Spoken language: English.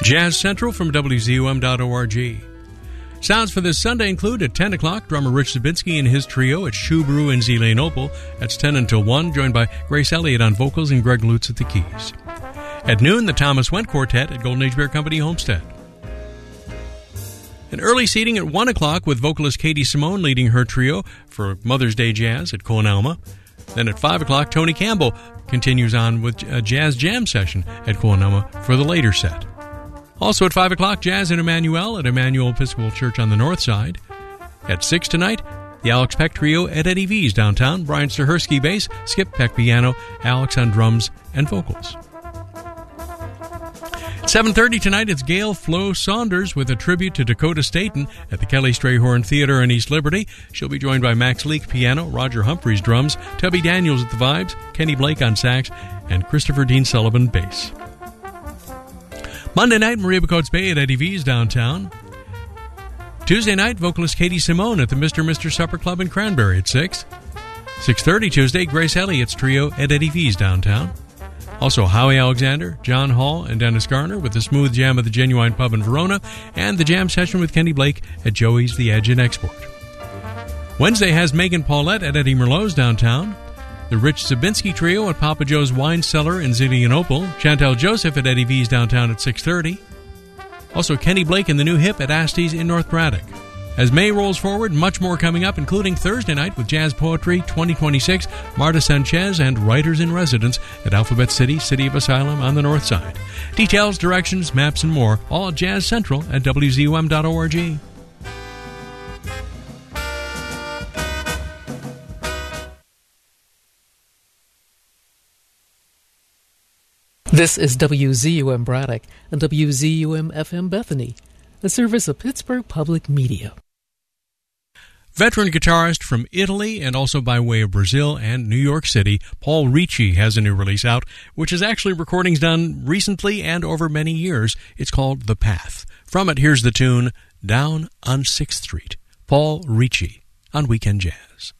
Jazz Central from WZUM.org. Sounds for this Sunday include at 10 o'clock, drummer Rich Zabinski and his trio at Shoe Brew in Zeleenople. That's 10 until 1, joined by Grace Elliott on vocals and Greg Lutz at the keys. At noon, the Thomas Went Quartet at Golden Age Beer Company, Homestead. An early seating at 1 o'clock with vocalist Katie Simone leading her trio for Mother's Day Jazz at Coin Alma. Then at 5 o'clock, Tony Campbell continues on with a jazz jam session at Coin Alma for the later set. Also at 5 o'clock, Jazz in Emmanuel at Emmanuel Episcopal Church on the north side. At 6 tonight, the Alex Peck Trio at Eddie V's downtown. Brian Stahersky bass, Skip Peck piano, Alex on drums and vocals. At 7:30 tonight, it's Gail Flo Saunders with a tribute to Dakota Staten at the Kelly Strayhorn Theater in East Liberty. She'll be joined by Max Leake piano, Roger Humphreys drums, Tubby Daniels at the vibes, Kenny Blake on sax, and Christopher Dean Sullivan bass. Monday night, Maria Bacotes Bay at Eddie V's downtown. Tuesday night, vocalist Katie Simone at the Mr. Supper Club in Cranberry at 6. 6:30 Tuesday, Grace Elliott's trio at Eddie V's downtown. Also, Howie Alexander, John Hall, and Dennis Garner with the Smooth Jam at the Genuine Pub in Verona, and the jam session with Kenny Blake at Joey's The Edge in Export. Wednesday has Megan Paulette at Eddie Merlot's downtown. The Rich Zabinski Trio at Papa Joe's Wine Cellar in Zeleenople. Chantel Joseph at Eddie V's downtown at 6:30. Also, Kenny Blake and the New Hip at Astee's in North Braddock. As May rolls forward, much more coming up, including Thursday night with Jazz Poetry 2026, Marta Sanchez, and Writers in Residence at Alphabet City, City of Asylum on the north side. Details, directions, maps, and more, all at Jazz Central at WZUM.org. This is WZUM Braddock and WZUM FM Bethany, a service of Pittsburgh Public Media. Veteran guitarist from Italy and also by way of Brazil and New York City, Paul Ricci has a new release out, which is actually recordings done recently and over many years. It's called The Path. From it, here's the tune, Down on 6th Street. Paul Ricci on Weekend Jazz.